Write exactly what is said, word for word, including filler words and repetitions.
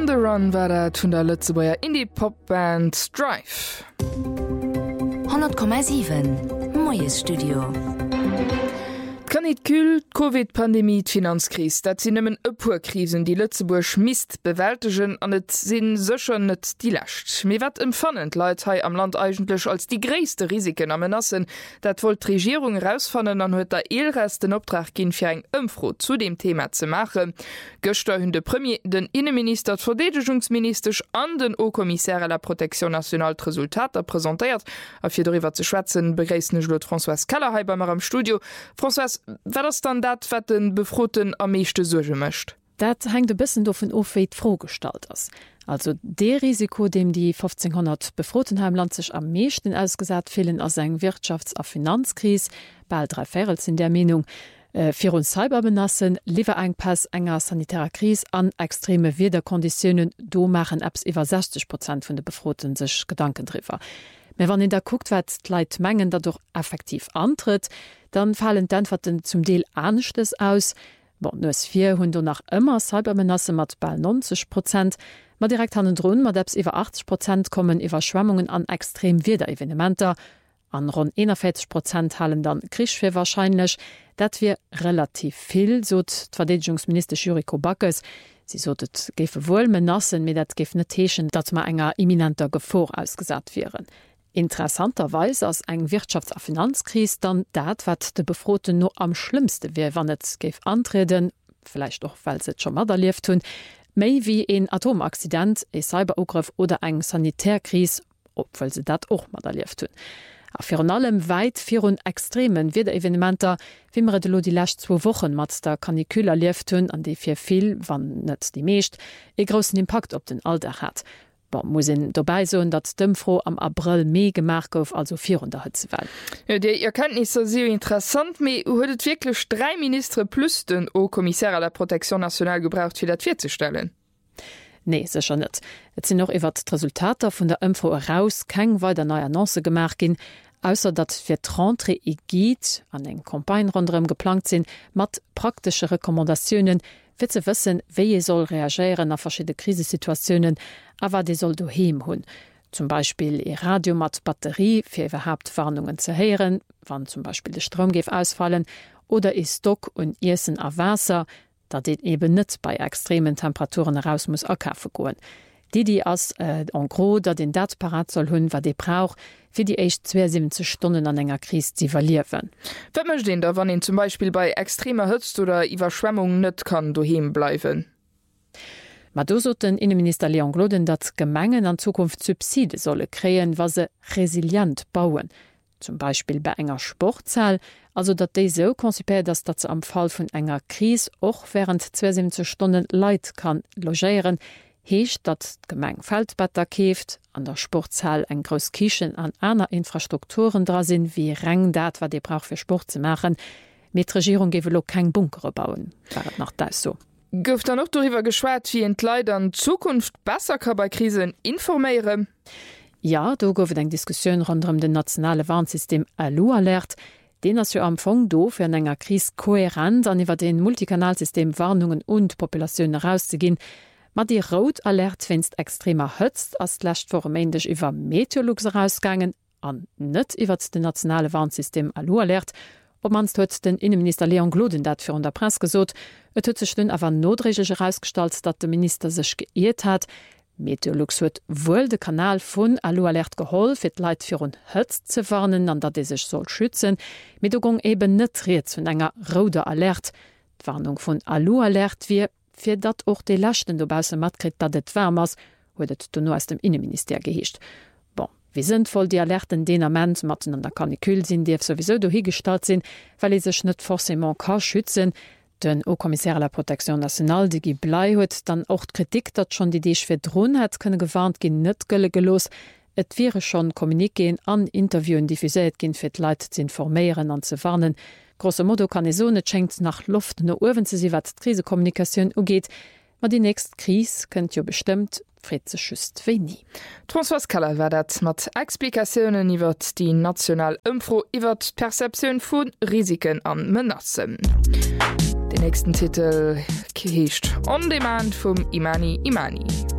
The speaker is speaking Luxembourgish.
On the Run war dat vun der Lützebauer Indie-Popband Drive. hundert Komma sieben Moes Studio. Kan it kühl Covid-Pandemie Finanzkris, dat sie nëmmen Epurkrisen die Lützeburg mist bewältegen an et sinn secher net die Lächt. Me wat empfannend Leiit hei am Land eigentlich als die gréste Risiken am Menassen, dat wollt d' Regierung rausfannen an huet der eelrest den Optrag ginn fir eng Ëmfro zu dem Thema ze machen. Göster hunn de Premier, den Innenminister, Verdedigungsminister an den O-Kommissär der Protection National Resultater präsentiert. A fir darüber ze schwätzen begreisne Lot François Kellerhei beim am Studio. François, wer das dann dat wat den Befroten am meeschte Suge mëcht? Dat hängt de bisssen do vun Oféit frohgestalt ass. Also de Risiko, dem die fünfzehnhundert Befrotenheimland sich am meeschten ausgesat fehlen as eng Wirtschafts- a Finanzkris, bald drei Fäels in der Meinung, äh, fir uns Cyber benassen, liewer engpass enger sanitärer Kris an extreme Wederkonditionen, do machen abs iwwer sechzig Prozent vun de Befroten sech Gedankentriffer. Me wann in der guckt wat Leiit Mengen dadurch effektiv antritt, dann fallen d'Antworten zum Deel Ahnechtes aus. Bon, nos vierhundert nach ëmmer Cybermenasse mat bei neunzig Prozent, ma direkt an den Drun mat debs iwwer achtzig Prozent kommen Iwerschwemmungen an extrem Wederevenementer. An rund einundvierzig Prozent halen dann Krischfir wahrscheinlich. Dat wir relativ viel, so d'Verdedigungsminister Juriko Backes. Sie sotet gefe wohl Menassen, mit dat gef net teschen, dat ma enger imminenter Gefahr ausgesat wären. Interessanterweise als eng Wirtschafts- a Finanzkris dann dat wat de Befroten nur am schlimmste wie wann net geif antreten, vielleicht auch weil se schon mal lief tun, méi wie ein Atomakcident, e Cyberugriff oder eng Sanitärkris, obwohl se dat auch mal lief tun. Afir an allem weit virun extremen Wederevenementer, wie man de lo die lacht zwo Wochen mat der Kaniküler lief tun, an de fir viel, wann net die meescht, e großen Impact op den Alltag hat. Bon, muss dabei so, dat Dëmfro am April mé gemacht gouf, also vierhundert Hitzewellen. Ja, die Erkenntnisse sehr interessant, me huet wirklich drei Minister plus den O-Kommissär der Protection National gebraucht, fir dat virzustellen. Nee, secher net. Et sind noch iwwer d Resultater vun der Ëmfro heraus keng weiter neue Annonce gemacht gin, ausser dat fir Rentrée Egid an eng Kampagne rondem geplant sinn, mat praktische Rekommandationen, fir ze wëssen, wéi je soll reagieren a verschiedene Krisesituationen, awer de soll do heem hunn. Zum Beispiel e Radio mat Batterie fir überhaupt Warnungen ze heieren, wann zum Beispiel de Strom geef ausfallen, oder e Stock und Issen a Wasser, dat dit eben net bei extremen Temperaturen heraus muss akafe goen. Die die ass äh, en gros, dat den dat parat soll hunn, wat de brauch, fir die echt zweiundsiebzig Stunden an enger Kris zu verlieren. Wat mecht den da, wann en zum Beispiel bei extremer Hëtzt oder Iwerschwemmung net kann doheem bleiwen? Ma do so den Innenminister Leon Gloden, dat Gemengen an Zukunft Subside solle kreen, was se resilient bauen. Zum Beispiel bei enger Sportzahl, also dat déi so konzipiert, dass dat ze am Fall vun enger Kris och während zweiundsiebzig Stunden Leiit kann logieren, heescht dat Gemeng Feldbetter keft, an der Sportzahl eng gros Kichen an aner Infrastrukturen dra sinn, wie Reng dat, wat de brauch fir Sport ze machen. Mit Regierung gewe lo keng Bunkere bauen. Wäret nach das so. Gouft da noch darüber geschwert, wie Leiit an Zukunft besser kann bei Krisen informéieren? Ja, do goufet eng Diskussion rund um den nationale Warnsystem Alu-Alert, den as jo am Fong do fir en enger Kris kohärent an iwwer den Multikanalsystem Warnungen und Populationun herauszugin, mat die Rot-Alert finst extremer hëtzt as lächt vormänsch iwwer Meteorlux herausgangen, an net iwwer den nationale Warnsystem Alu-Alert, ob mans huet den Innenminister Leon Gloden dat fir an der Presse gesot, et huet sech dun awer notregeg herausgestalt, dat de Minister sech geirrt hat. Meteorlux huet wohl de Kanal vun Alu-Alert geholl, fir Leiit fir un Hëtzt ze warnen, an dat de sech soll schützen, mit gong eben net reet vun enger roder Alert. D'Warnung vun Alu-Alert wie fir dat och de Lächten dobause matkrit, dat et wärmers, huet du no aus dem Innenminister geheescht. Bon, wie sind voll die Alerten denament matten an der Kanikül sinn, die sowieso do higestalt sinn, weil es sech net forcément ka schützen. Den O-Kommissär der Protection National, die gi blei huet, dann auch Kritik, dat schon die Deech fir Drun het könne gewarnt gin net gëlle gelos. Et wäre schon Kommunikeen an Interviewen diffuséet gin fir Leiit zu informieren an ze warnen. Grosso modo kann e so net schenkt nach Luft no Uwen ze si wat Krisekommunikation ugeht, ma die nächst Kris könnt jo bestimmt Fritze schüst wie nie. François Keller war dat mat Explikationen iwwer die national Ëmfro iwwer Perception vun Risiken an Menassen. Den nächsten Titel heescht On Demand vum Imani Imani.